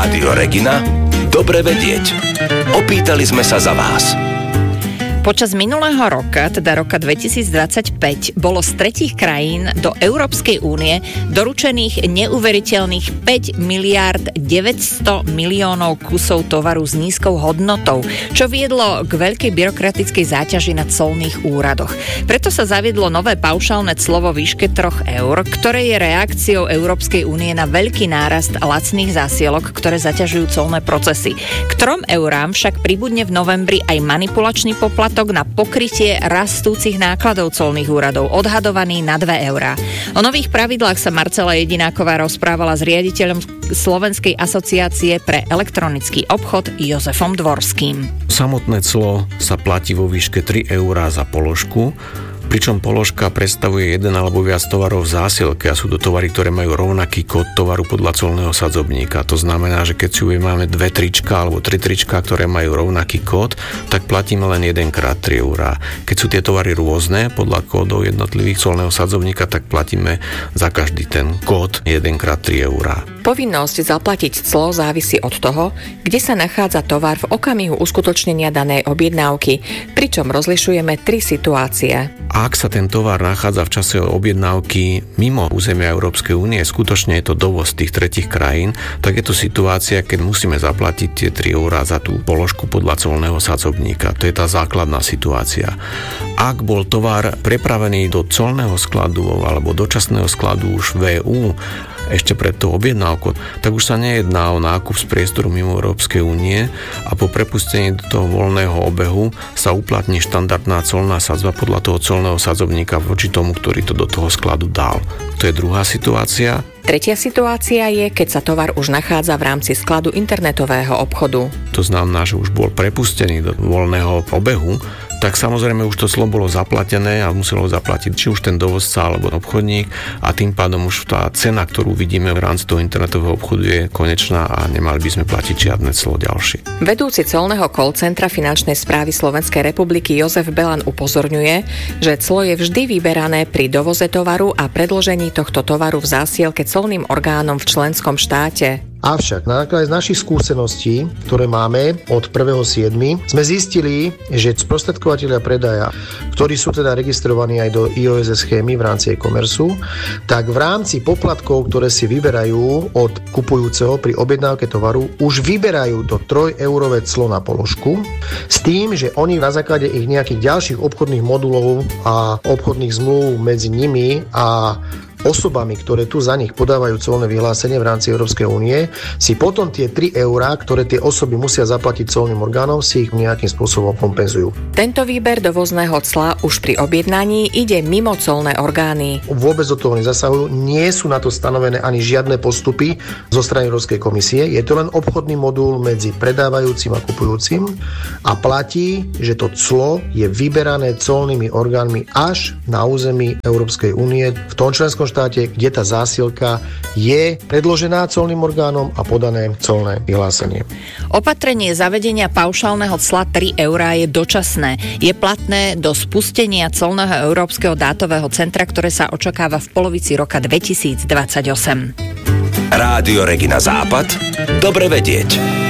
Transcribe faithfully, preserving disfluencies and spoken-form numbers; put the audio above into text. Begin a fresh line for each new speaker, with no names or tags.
Rádio Regina? Dobre vedieť. Opýtali sme sa za vás.
Počas minulého roka, teda roka dvetisícdvadsaťpäť, bolo z tretích krajín do Európskej únie doručených neuveriteľných päť miliárd deväťsto miliónov kusov tovaru s nízkou hodnotou, čo viedlo k veľkej byrokratickej záťaži na colných úradoch. Preto sa zaviedlo nové paušálne clo vo výške troch eur, ktoré je reakciou Európskej únie na veľký nárast lacných zásielok, ktoré zaťažujú colné procesy. K trom eurám však pribudne v novembri aj manipulačný poplatok na pokrytie rastúcich nákladov colných úradov, odhadovaný na dve eurá. O nových pravidlách sa Marcela Jedináková rozprávala s riaditeľom Slovenskej asociácie pre elektronický obchod Jozefom Dvorským.
Samotné clo sa platí vo výške tri eurá za položku, pričom položka predstavuje jeden alebo viac tovarov v zásielke a sú to tovary, ktoré majú rovnaký kód tovaru podľa colného sadzobníka. To znamená, že keď si máme dve trička alebo tri trička, ktoré majú rovnaký kód, tak platíme len jedenkrát tri eurá. Keď sú tie tovary rôzne podľa kódov jednotlivých colného sadzobníka, tak platíme za každý ten kód jedenkrát tri eurá.
Povinnosť zaplatiť clo závisí od toho, kde sa nachádza tovar v okamihu uskutočnenia danej objednávky, pričom rozlišujeme tri situácie.
Ak sa ten tovar nachádza v čase objednávky mimo územia Európskej únie, skutočne je to dovoz tých tretích krajín, tak je to situácia, keď musíme zaplatiť tie tri eurá za tú položku podľa colného sadzobníka. To je tá základná situácia. Ak bol tovar prepravený do colného skladu alebo dočasného skladu už v é ú, ešte pred tou objednávkou, tak už sa nejedná o nákup z priestoru mimo Európskej únie a po prepustení do toho voľného obehu sa uplatní štandardná colná sadzba podľa toho colného sadzobníka voči tomu, ktorý to do toho skladu dal. To je druhá situácia.
Tretia situácia je, keď sa tovar už nachádza v rámci skladu internetového obchodu.
To znamená, že už bol prepustený do voľného obehu, tak samozrejme už to clo bolo zaplatené a muselo zaplatiť či už ten dovozca alebo obchodník a tým pádom už tá cena, ktorú vidíme v rámci toho internetového obchodu, je konečná a nemali by sme platiť žiadne clo ďalšie.
Vedúci colného call centra Finančnej správy Slovenskej republiky Jozef Belan upozorňuje, že clo je vždy vyberané pri dovoze tovaru a predložení tohto tovaru v zásielke colným orgánom v členskom štáte.
Avšak na základe z našich skúseností, ktoré máme od prvého siedmeho sme zistili, že sprostredkovatelia predaja, ktorí sú teda registrovaní aj do í ó es schémy v rámci e-commerce, tak v rámci poplatkov, ktoré si vyberajú od kupujúceho pri objednávke tovaru, už vyberajú to trojeurové clo na položku s tým, že oni na základe ich nejakých ďalších obchodných modulov a obchodných zmluv medzi nimi a osobami, ktoré tu za nich podávajú colné vyhlásenie v rámci Európskej únie, si potom tie tri eurá, ktoré tie osoby musia zaplatiť colným orgánom, si ich nejakým spôsobom kompenzujú.
Tento výber dovozného cla už pri objednaní ide mimo colné orgány.
Vôbec do toho nezasahujú, nie sú na to stanovené ani žiadne postupy zo strany Európskej komisie, je to len obchodný modul medzi predávajúcim a kupujúcim a platí, že to clo je vyberané colnými orgánmi až na území Európskej únie v tom členskom štáte, kde tá zásielka je predložená colným orgánom a podané colné vyhlásenie.
Opatrenie zavedenia paušálneho cla tri eurá je dočasné. Je platné do spustenia colného Európskeho dátového centra, ktoré sa očakáva v polovici roka dvetisícdvadsaťosem.
Rádio Regina Západ. Dobre vedieť.